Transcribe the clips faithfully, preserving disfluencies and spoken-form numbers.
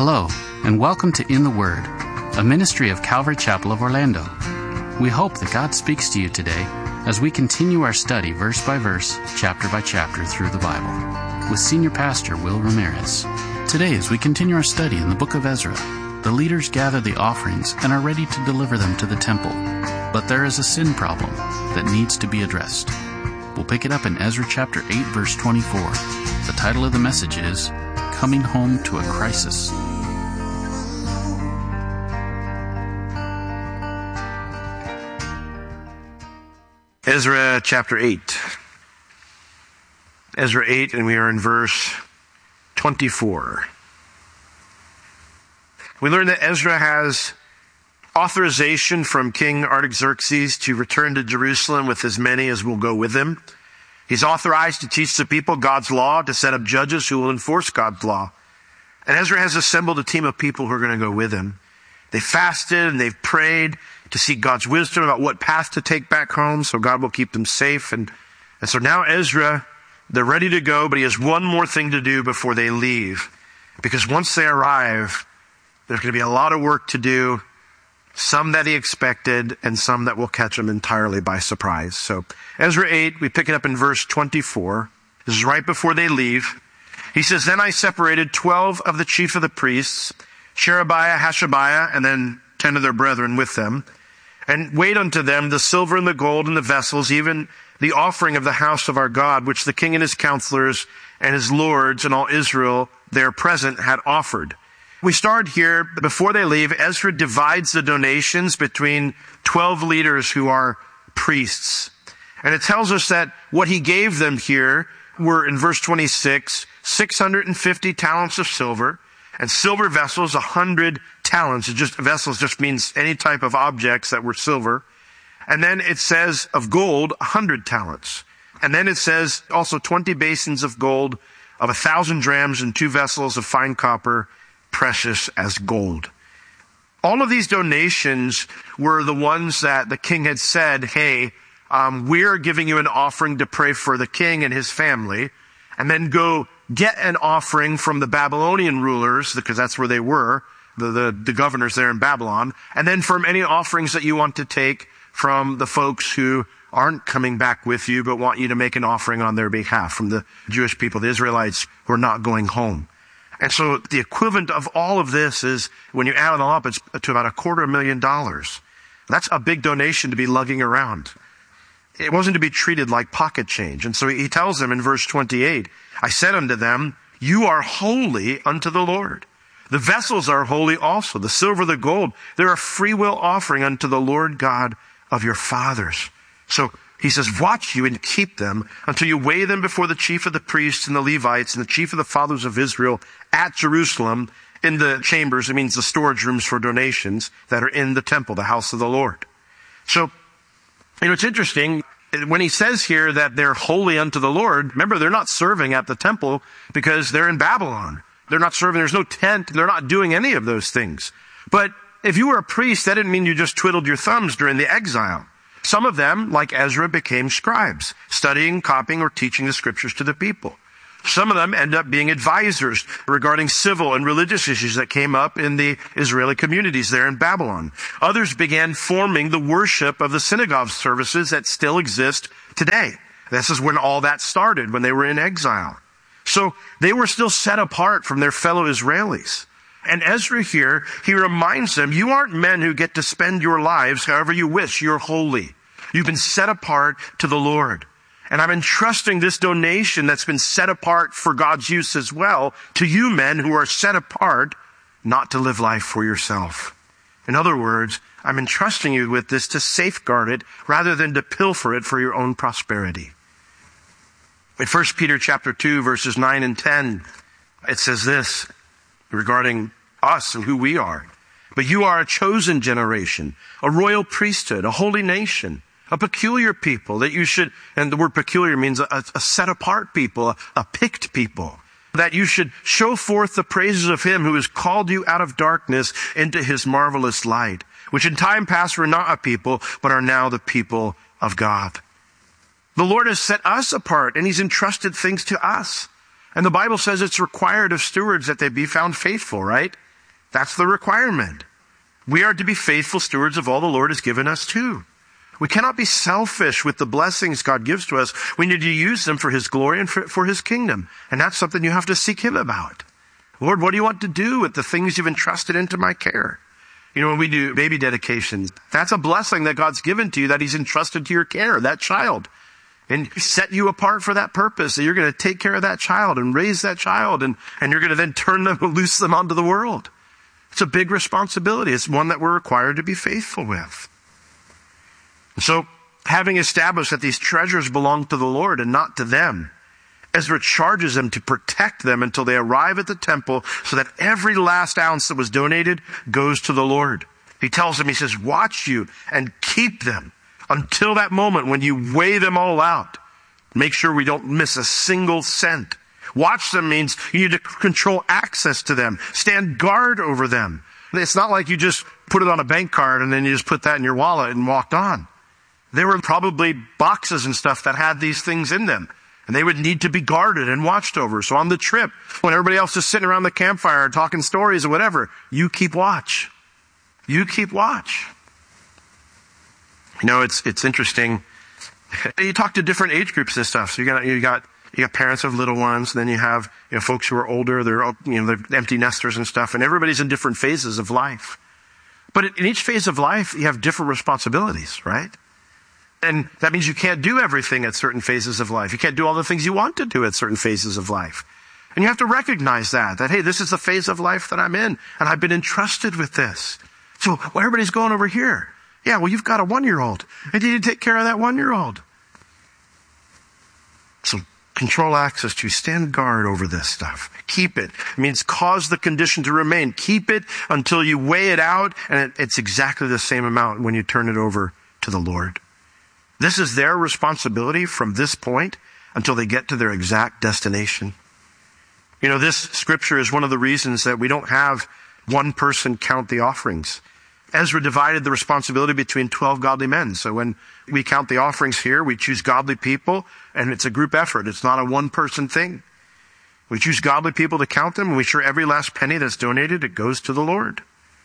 Hello, and welcome to In the Word, a ministry of Calvary Chapel of Orlando. We hope that God speaks to you today as we continue our study verse by verse, chapter by chapter through the Bible, with Senior Pastor Will Ramirez. Today, as we continue our study in the book of Ezra, the leaders gather the offerings and are ready to deliver them to the temple. But there is a sin problem that needs to be addressed. We'll pick it up in Ezra chapter eight, verse twenty-four. The title of the message is Coming Home to a Crisis. Ezra chapter eight. Ezra eight, and we are in verse twenty-four. We learn that Ezra has authorization from King Artaxerxes to return to Jerusalem with as many as will go with him. He's authorized to teach the people God's law, to set up judges who will enforce God's law. And Ezra has assembled a team of people who are going to go with him. They fasted and they've prayed to seek God's wisdom about what path to take back home so God will keep them safe. And, and so now Ezra, they're ready to go, but he has one more thing to do before they leave. Because once they arrive, there's going to be a lot of work to do, some that he expected and some that will catch him entirely by surprise. So Ezra eight, we pick it up in verse twenty-four. This is right before they leave. He says, "Then I separated twelve of the chief of the priests, Sherebiah, Hashabiah, and then ten of their brethren with them, and weighed unto them the silver and the gold and the vessels, even the offering of the house of our God, which the king and his counselors and his lords and all Israel there present had offered." We start here, before they leave, Ezra divides the donations between twelve leaders who are priests. And it tells us that what he gave them here were, in verse twenty-six, six hundred fifty talents of silver, and silver vessels, one hundred talents. It just, vessels just means any type of objects that were silver. And then it says of gold, one hundred talents. And then it says also twenty basins of gold of one thousand drams and two vessels of fine copper, precious as gold. All of these donations were the ones that the king had said, hey, um, we're giving you an offering to pray for the king and his family, and then go get an offering from the Babylonian rulers, because that's where they were, the, the, the governors there in Babylon, and then from any offerings that you want to take from the folks who aren't coming back with you, but want you to make an offering on their behalf, from the Jewish people, the Israelites who are not going home. And so the equivalent of all of this is, when you add it all up, it's to about a quarter of a million dollars. That's a big donation to be lugging around. It wasn't to be treated like pocket change. And so he tells them in verse twenty-eight, "I said unto them, you are holy unto the Lord. The vessels are holy also, the silver, the gold. They're a free will offering unto the Lord God of your fathers." So he says, watch you and keep them until you weigh them before the chief of the priests and the Levites and the chief of the fathers of Israel at Jerusalem in the chambers. It means the storage rooms for donations that are in the temple, the house of the Lord. So, you know, it's interesting. When he says here that they're holy unto the Lord, remember, they're not serving at the temple because they're in Babylon. They're not serving. There's no tent. They're not doing any of those things. But if you were a priest, that didn't mean you just twiddled your thumbs during the exile. Some of them, like Ezra, became scribes, studying, copying, or teaching the scriptures to the people. Some of them end up being advisors regarding civil and religious issues that came up in the Israeli communities there in Babylon. Others began forming the worship of the synagogue services that still exist today. This is when all that started, when they were in exile. So they were still set apart from their fellow Israelis. And Ezra here, he reminds them, you aren't men who get to spend your lives however you wish. You're holy. You've been set apart to the Lord. And I'm entrusting this donation that's been set apart for God's use as well to you men who are set apart not to live life for yourself. In other words, I'm entrusting you with this to safeguard it rather than to pilfer it for your own prosperity. In First Peter chapter two, verses nine and ten, it says this regarding us and who we are. "But you are a chosen generation, a royal priesthood, a holy nation, a peculiar people," that you should, and the word peculiar means a, a set apart people, a, a picked people, "that you should show forth the praises of him who has called you out of darkness into his marvelous light, which in time past were not a people, but are now the people of God." The Lord has set us apart, and he's entrusted things to us. And the Bible says it's required of stewards that they be found faithful, right? That's the requirement. We are to be faithful stewards of all the Lord has given us too. We cannot be selfish with the blessings God gives to us. We need to use them for his glory and for, for his kingdom. And that's something you have to seek him about. Lord, what do you want to do with the things you've entrusted into my care? You know, when we do baby dedications, that's a blessing that God's given to you, that he's entrusted to your care, that child. And set you apart for that purpose, that you're going to take care of that child and raise that child, and, and you're going to then turn them and loose them onto the world. It's a big responsibility. It's one that we're required to be faithful with. So, having established that these treasures belong to the Lord and not to them, Ezra charges them to protect them until they arrive at the temple so that every last ounce that was donated goes to the Lord. He tells them, he says, watch you and keep them until that moment when you weigh them all out. Make sure we don't miss a single cent. Watch them means you need to control access to them. Stand guard over them. It's not like you just put it on a bank card and then you just put that in your wallet and walked on. There were probably boxes and stuff that had these things in them. And they would need to be guarded and watched over. So on the trip, when everybody else is sitting around the campfire talking stories or whatever, you keep watch. You keep watch. You know, it's it's interesting. You talk to different age groups and stuff. So you got you got you got parents of little ones, and then you have you know folks who are older. They're you know they're empty nesters and stuff, and everybody's in different phases of life. But in each phase of life, you have different responsibilities, right? And that means you can't do everything at certain phases of life. You can't do all the things you want to do at certain phases of life. And you have to recognize that, that, hey, this is the phase of life that I'm in, and I've been entrusted with this. So, well, everybody's going over here. Yeah, well, you've got a one-year-old, and you need to take care of that one-year-old. So, control access to, stand guard over this stuff. Keep it. It means cause the condition to remain. Keep it until you weigh it out, and it, it's exactly the same amount when you turn it over to the Lord. This is their responsibility from this point until they get to their exact destination. You know, this scripture is one of the reasons that we don't have one person count the offerings. Ezra divided the responsibility between twelve godly men. So when we count the offerings here, we choose godly people, and it's a group effort. It's not a one-person thing. We choose godly people to count them, and we sure every last penny that's donated, it goes to the Lord.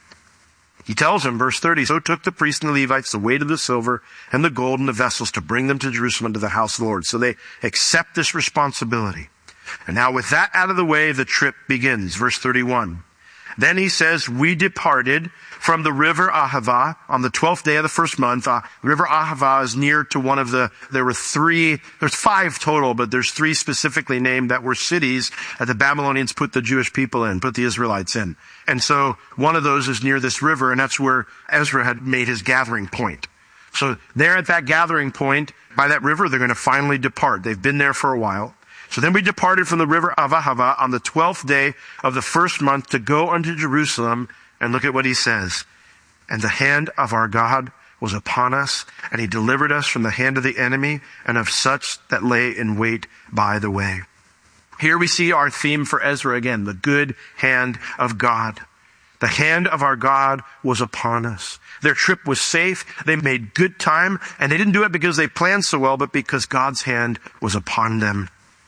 He tells him, verse thirty, so took the priests and the Levites the weight of the silver and the gold and the vessels to bring them to Jerusalem to the house of the Lord. So they accept this responsibility. And now with that out of the way, the trip begins. Verse thirty-one. Then he says, we departed from the river Ahava on the twelfth day of the first month. Uh, river Ahava is near to one of the, there were three, there's five total, but there's three specifically named that were cities that the Babylonians put the Jewish people in, put the Israelites in. And so one of those is near this river, and that's where Ezra had made his gathering point. So there at that gathering point, by that river, they're going to finally depart. They've been there for a while. So then we departed from the river of Ahava on the twelfth day of the first month to go unto Jerusalem. And look at what he says. And the hand of our God was upon us, and he delivered us from the hand of the enemy and of such that lay in wait by the way. Here we see our theme for Ezra again, the good hand of God. The hand of our God was upon us. Their trip was safe. They made good time, and they didn't do it because they planned so well, but because God's hand was upon them.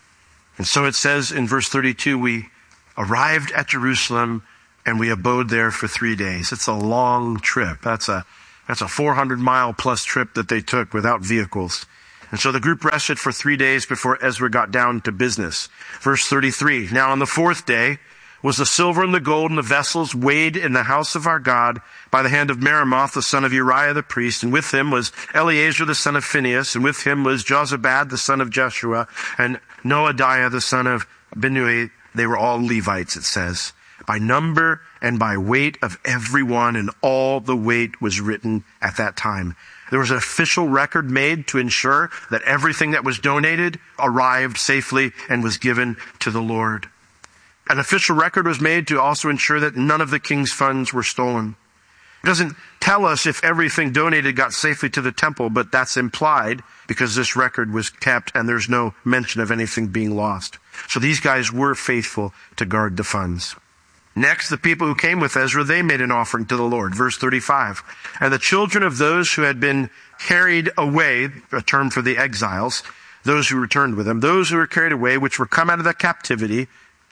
And so it says in verse thirty-two, we arrived at Jerusalem and we abode there for three days. It's a long trip. That's a, that's a four hundred mile plus trip that they took without vehicles. And so the group rested for three days before Ezra got down to business. Verse thirty-three, now on the fourth day was the silver and the gold and the vessels weighed in the house of our God by the hand of Meremoth, the son of Uriah the priest. And with him was Eleazar, the son of Phinehas. And with him was Jozabad, the son of Jeshua. And Noadiah, the son of Binnui. They were all Levites, it says, by number and by weight of every one. And all the weight was written at that time. There was an official record made to ensure that everything that was donated arrived safely and was given to the Lord. An official record was made to also ensure that none of the king's funds were stolen. It doesn't tell us if everything donated got safely to the temple, but that's implied because this record was kept and there's no mention of anything being lost. So these guys were faithful to guard the funds. Next, the people who came with Ezra, they made an offering to the Lord. Verse thirty-five. And the children of those who had been carried away, a term for the exiles, those who returned with them, those who were carried away, which were come out of the captivity,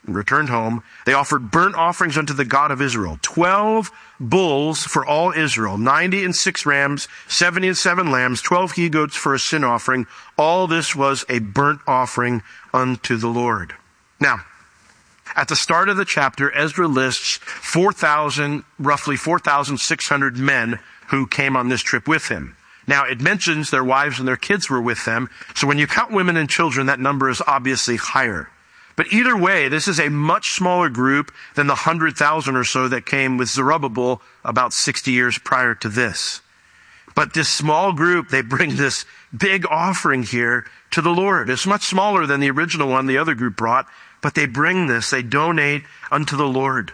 and returned home, they offered burnt offerings unto the God of Israel. Twelve bulls for all Israel, ninety and six rams, seventy and seven lambs, twelve he-goats for a sin offering. All this was a burnt offering unto the Lord. Now, at the start of the chapter, Ezra lists four thousand, roughly four thousand six hundred men who came on this trip with him. Now, it mentions their wives and their kids were with them. So when you count women and children, that number is obviously higher. But either way, this is a much smaller group than the one hundred thousand or so that came with Zerubbabel about sixty years prior to this. But this small group, they bring this big offering here to the Lord. It's much smaller than the original one the other group brought, but they bring this, they donate unto the Lord.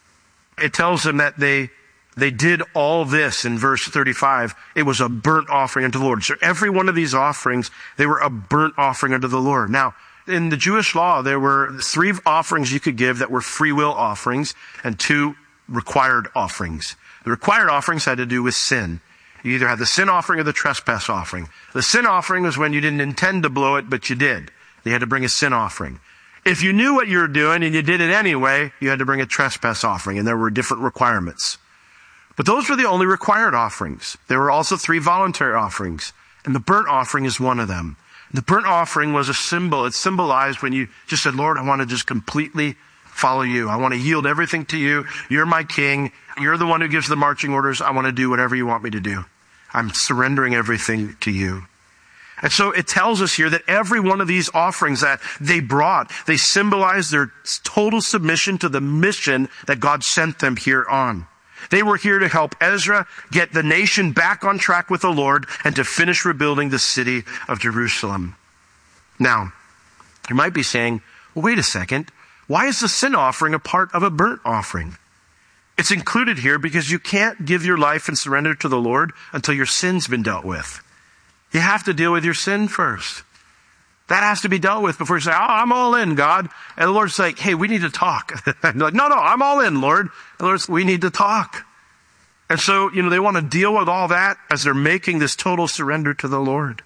It tells them that they They did all this in verse thirty-five. It was a burnt offering unto the Lord. So every one of these offerings, they were a burnt offering unto the Lord. Now, in the Jewish law, there were three offerings you could give that were free will offerings and two required offerings. The required offerings had to do with sin. You either had the sin offering or the trespass offering. The sin offering was when you didn't intend to blow it, but you did. You had to bring a sin offering. If you knew what you were doing and you did it anyway, you had to bring a trespass offering, and there were different requirements. But those were the only required offerings. There were also three voluntary offerings, and the burnt offering is one of them. The burnt offering was a symbol. It symbolized when you just said, Lord, I want to just completely follow you. I want to yield everything to you. You're my king. You're the one who gives the marching orders. I want to do whatever you want me to do. I'm surrendering everything to you. And so it tells us here that every one of these offerings that they brought, they symbolized their total submission to the mission that God sent them here on. They were here to help Ezra get the nation back on track with the Lord and to finish rebuilding the city of Jerusalem. Now, you might be saying, well, wait a second. Why is the sin offering a part of a burnt offering? It's included here because you can't give your life and surrender to the Lord until your sin's been dealt with. You have to deal with your sin first. That has to be dealt with before you say, oh, I'm all in, God. And the Lord's like, hey, we need to talk. And like, no, no, I'm all in, Lord. And the Lord's, we need to talk. And so, you know, they want to deal with all that as they're making this total surrender to the Lord.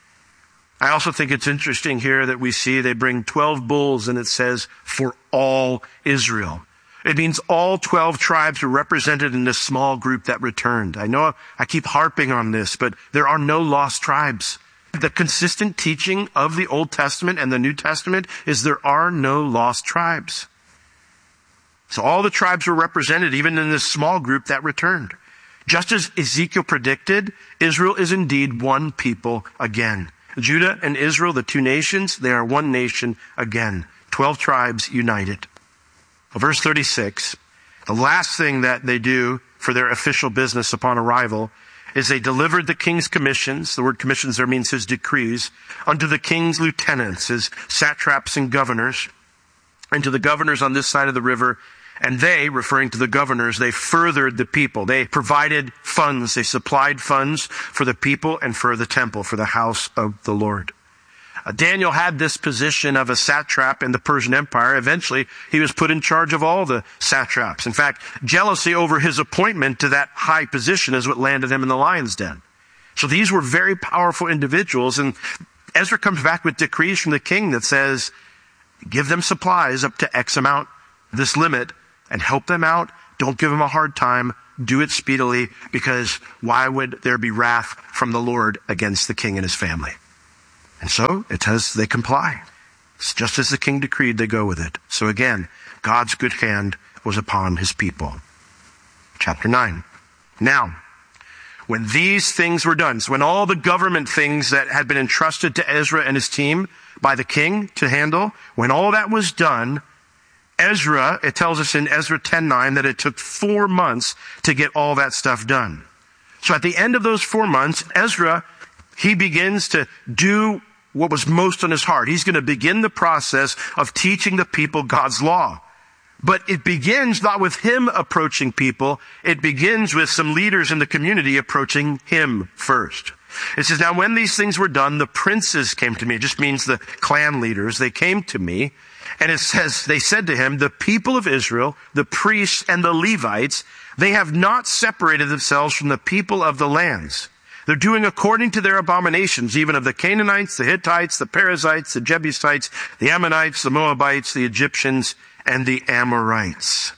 I also think it's interesting here that we see they bring twelve bulls, and it says, for all Israel. It means all twelve tribes are represented in this small group that returned. I know I keep harping on this, but there are no lost tribes. The consistent teaching of the Old Testament and the New Testament is there are no lost tribes. So all the tribes were represented, even in this small group that returned. Just as Ezekiel predicted, Israel is indeed one people again. Judah and Israel, the two nations, they are one nation again. Twelve tribes united. Well, verse thirty-six, the last thing that they do for their official business upon arrival is they delivered the king's commissions. The word commissions there means his decrees unto the king's lieutenants, his satraps and governors, and to the governors on this side of the river. And they, referring to the governors, they furthered the people. They provided funds. They supplied funds for the people and for the temple, for the house of the Lord. Uh, Daniel had this position of a satrap in the Persian Empire. Eventually, he was put in charge of all the satraps. In fact, jealousy over his appointment to that high position is what landed him in the lion's den. So these were very powerful individuals. And Ezra comes back with decrees from the king that says, give them supplies up to X amount, this limit, and help them out. Don't give them a hard time. Do it speedily, because why would there be wrath from the Lord against the king and his family? And so it says they comply. It's just as the king decreed, they go with it. So again, God's good hand was upon his people. Chapter nine. Now, when these things were done, so when all the government things that had been entrusted to Ezra and his team by the king to handle, when all that was done, Ezra, it tells us in Ezra ten nine that it took four months to get all that stuff done. So at the end of those four months, Ezra, he begins to do what was most on his heart. He's going to begin the process of teaching the people God's law. But it begins not with him approaching people. It begins with some leaders in the community approaching him first. It says, now when these things were done, the princes came to me. It just means the clan leaders. They came to me. And it says, they said to him, the people of Israel, the priests and the Levites, they have not separated themselves from the people of the lands. They're doing according to their abominations, even of the Canaanites, the Hittites, the Perizzites, the Jebusites, the Ammonites, the Moabites, the Egyptians, and the Amorites.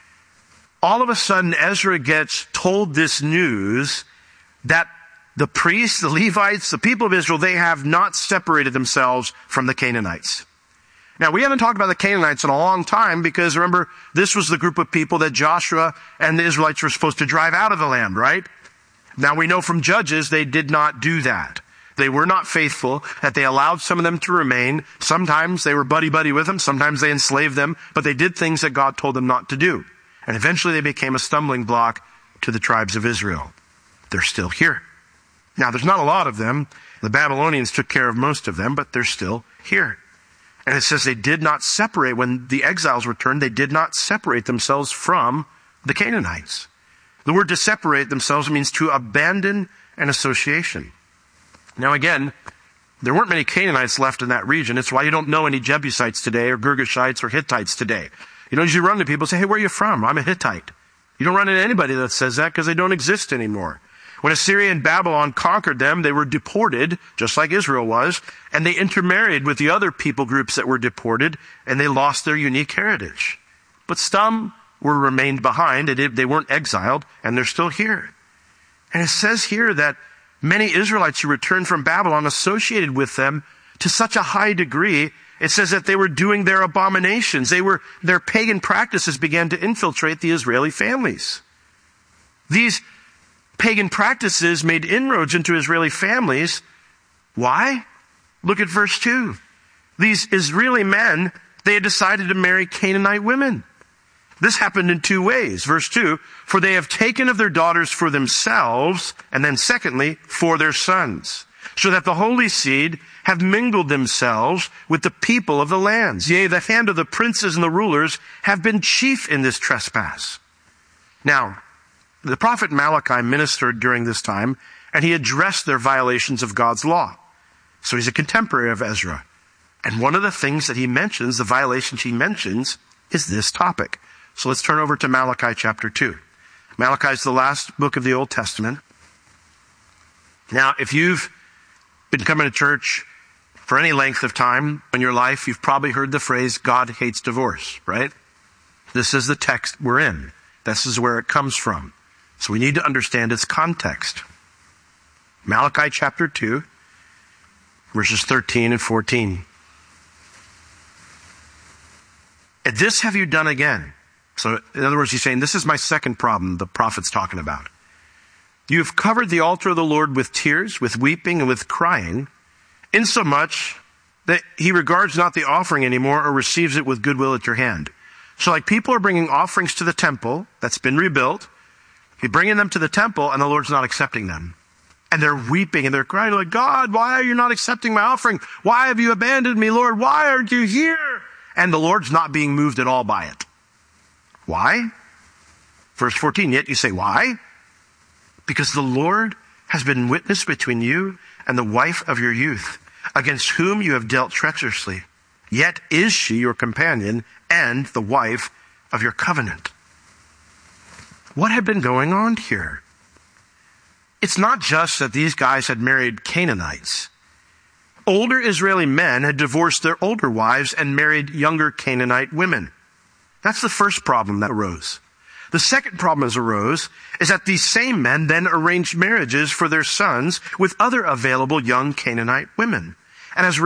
All of a sudden, Ezra gets told this news that the priests, the Levites, the people of Israel, they have not separated themselves from the Canaanites. Now, we haven't talked about the Canaanites in a long time because, remember, this was the group of people that Joshua and the Israelites were supposed to drive out of the land, right? Now, we know from Judges they did not do that. They were not faithful, that they allowed some of them to remain. Sometimes they were buddy-buddy with them. Sometimes they enslaved them. But they did things that God told them not to do. And eventually they became a stumbling block to the tribes of Israel. They're still here. Now, there's not a lot of them. The Babylonians took care of most of them, but they're still here. And it says they did not separate. When the exiles returned, they did not separate themselves from the Canaanites. The word to separate themselves means to abandon an association. Now again, there weren't many Canaanites left in that region. It's why you don't know any Jebusites today or Girgashites or Hittites today. You don't usually run to people and say, hey, where are you from? I'm a Hittite. You don't run into anybody that says that because they don't exist anymore. When Assyria and Babylon conquered them, they were deported, just like Israel was, and they intermarried with the other people groups that were deported, and they lost their unique heritage. But some were remained behind, and they weren't exiled, and they're still here. And it says here that many Israelites who returned from Babylon associated with them to such a high degree, it says that they were doing their abominations. They were, their pagan practices began to infiltrate the Israeli families. These pagan practices made inroads into Israeli families. Why? Look at verse two. These Israeli men, they had decided to marry Canaanite women. This happened in two ways. Verse two, for they have taken of their daughters for themselves, and then secondly, for their sons, so that the holy seed have mingled themselves with the people of the lands. Yea, the hand of the princes and the rulers have been chief in this trespass. Now, the prophet Malachi ministered during this time, and he addressed their violations of God's law. So he's a contemporary of Ezra. And one of the things that he mentions, the violations he mentions, is this topic. So let's turn over to Malachi chapter two. Malachi is the last book of the Old Testament. Now, if you've been coming to church for any length of time in your life, you've probably heard the phrase, God hates divorce, right? This is the text we're in. This is where it comes from. So we need to understand its context. Malachi chapter two, verses thirteen and fourteen. And this have you done again. So, in other words, he's saying, this is my second problem the prophet's talking about. You have covered the altar of the Lord with tears, with weeping, and with crying, insomuch that he regards not the offering anymore or receives it with goodwill at your hand. So like people are bringing offerings to the temple that's been rebuilt. You're bringing them to the temple, and the Lord's not accepting them. And they're weeping, and they're crying like, God, why are you not accepting my offering? Why have you abandoned me, Lord? Why aren't you here? And the Lord's not being moved at all by it. Why? Verse fourteen, yet you say, why? Because the Lord has been witness between you and the wife of your youth, against whom you have dealt treacherously. Yet is she your companion and the wife of your covenant. What had been going on here? It's not just that these guys had married Canaanites. Older Israeli men had divorced their older wives and married younger Canaanite women. That's the first problem that arose. The second problem that arose is that these same men then arranged marriages for their sons with other available young Canaanite women. And as